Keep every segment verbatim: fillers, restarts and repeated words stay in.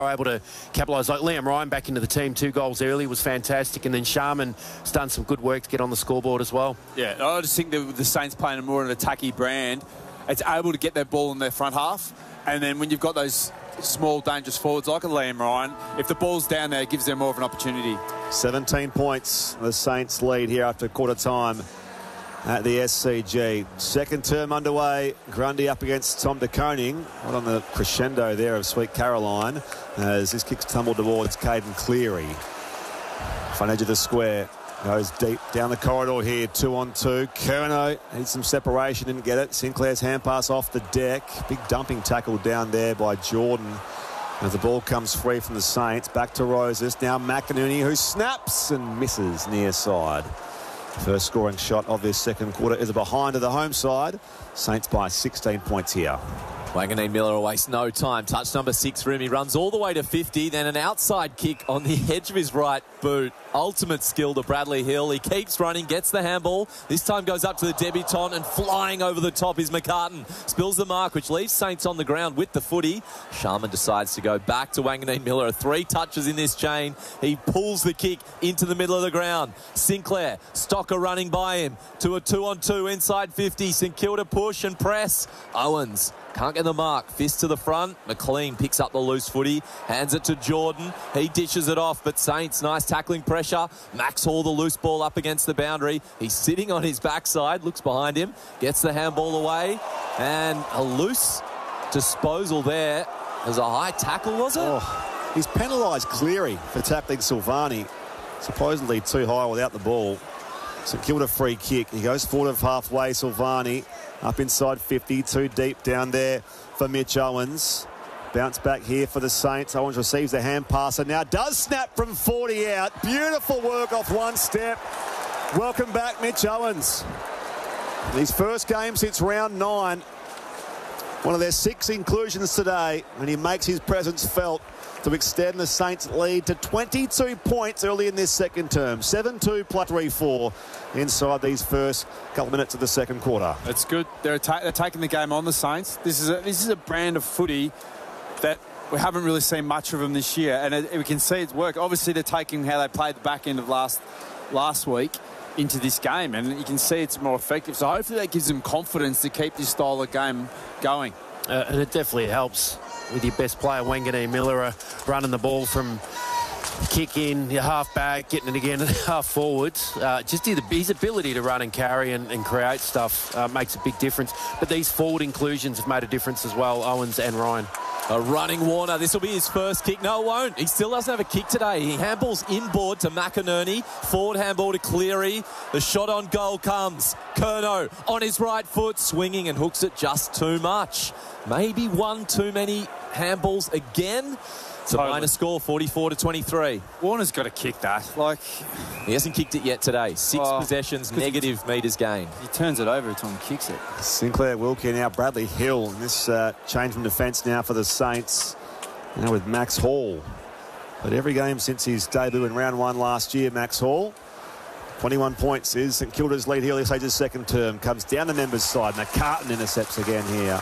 able to capitalise. Like Liam Ryan back into the team, two goals early was fantastic, and then Sharman has done some good work to get on the scoreboard as well. Yeah, I just think that the Saints playing a more an attacky brand, it's able to get their ball in their front half, and then when you've got those small, dangerous forwards like a Liam Ryan, if the ball's down there, it gives them more of an opportunity. seventeen points, the Saints lead here after quarter time at the S C G. Second term underway. Grundy up against Tom de Koning. Right on the crescendo there of Sweet Caroline as this kick's tumbled towards Caden Cleary. Front edge of the square. Goes deep down the corridor here. Two on two. Curnow needs some separation. Didn't get it. Sinclair's hand pass off the deck. Big dumping tackle down there by Jordan. As the ball comes free from the Saints. Back to Roses. Now McInerney, who snaps and misses near side. First scoring shot of this second quarter is a behind to the home side. Saints by sixteen points here. Wanganeen Miller wastes no time. Touch number six for him. He runs all the way to fifty. Then an outside kick on the edge of his right boot. Ultimate skill to Bradley Hill. He keeps running, gets the handball. This time goes up to the debutant, and flying over the top is McCartan. Spills the mark, which leaves Saints on the ground with the footy. Sharman decides to go back to Wanganeen Miller. Three touches in this chain. He pulls the kick into the middle of the ground. Sinclair, Stocker running by him to a two-on-two inside fifty. St Kilda push and press. Owens can't get the mark. Fist to the front. McLean picks up the loose footy. Hands it to Jordan. He dishes it off, but Saints, nice tackling pressure. Max Hall, the loose ball up against the boundary. He's sitting on his backside. Looks behind him. Gets the handball away. And a loose disposal there. There's a high tackle, was it? Oh, he's penalised Cleary for tackling Silvani. Supposedly too high without the ball. St Kilda free kick. He goes forward of halfway. Silvani up inside fifty. Too deep down there for Mitch Owens. Bounce back here for the Saints. Owens receives the hand pass and now does snap from forty out. Beautiful work off one step. Welcome back, Mitch Owens. His first game since round nine. One of their six inclusions today, and he makes his presence felt to extend the Saints' lead to twenty-two points early in this second term. seven two plus three four inside these first couple of minutes of the second quarter. It's good. They're, ta they're taking the game on, the Saints. This is a, this is a brand of footy that we haven't really seen much of them this year, and it, we can see it's work. Obviously, they're taking how they played the back end of last last week into this game, and you can see it's more effective. So hopefully that gives them confidence to keep this style of game going. Uh, and it definitely helps with your best player, Wanganeen Miller, uh, running the ball from kick in, your half back, getting it again, half forwards. Uh, just his, his ability to run and carry and, and create stuff uh, makes a big difference. But these forward inclusions have made a difference as well, Owens and Ryan. A running Warner. This will be his first kick. No, it won't. He still doesn't have a kick today. He handballs inboard to McInerney. Forward handball to Cleary. The shot on goal comes. Curnow on his right foot, swinging and hooks it just too much. Maybe one too many handballs again. It's a Totally. minor score, forty-four to twenty-three. Warner's got to kick that. Like, he hasn't kicked it yet today. Six oh, possessions, negative metres gained. He turns it over every time he kicks it. Sinclair, Wilkie, now Bradley Hill. And this uh, change from defence now for the Saints. Now with Max Hall. But every game since his debut in round one last year, Max Hall. twenty-one points is St Kilda's lead here. This his second term. Comes down the members' side. McCartan intercepts again here.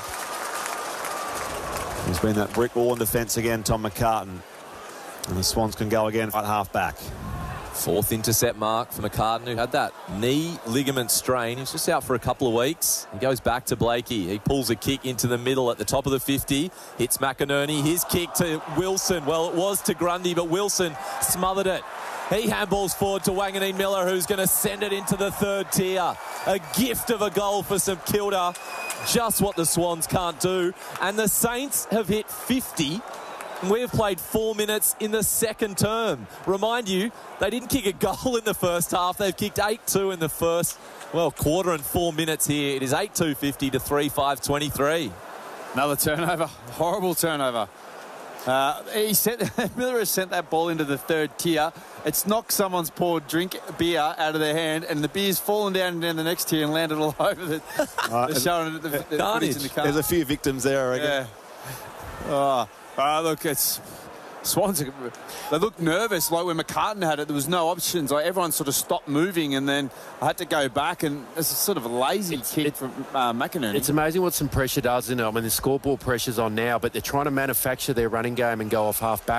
He's been that brick wall in defence again, Tom McCartan. And the Swans can go again at half back. Fourth intercept mark for McCartan, who had that knee ligament strain. He's just out for a couple of weeks. He goes back to Blakey. He pulls a kick into the middle at the top of the fifty. Hits McInerney. His kick to Wilson. Well, it was to Grundy, but Wilson smothered it. He handballs forward to Wanganeen Miller, who's going to send it into the third tier. A gift of a goal for St Kilda. Just what the Swans can't do. And the Saints have hit fifty. We've played four minutes in the second term. Remind you, they didn't kick a goal in the first half. They've kicked eight two in the first, well, quarter and four minutes here. It is eight two fifty to three five twenty-three. Another turnover. Horrible turnover. Uh, he sent, Miller has sent that ball into the third tier. It's knocked someone's poured drink beer out of their hand, and the beer's fallen down down the next tier and landed all over the, uh, the showing the, the, the, in the car. There's a few victims there, I reckon. Yeah. Oh, uh, look, it's Swans, they looked nervous. Like when McCartan had it, there was no options. Like everyone sort of stopped moving, and then I had to go back, and it's a sort of a lazy It's- kick it- from uh, McInerney. It's amazing what some pressure does, isn't it? I mean, the scoreboard pressure's on now, but they're trying to manufacture their running game and go off half back.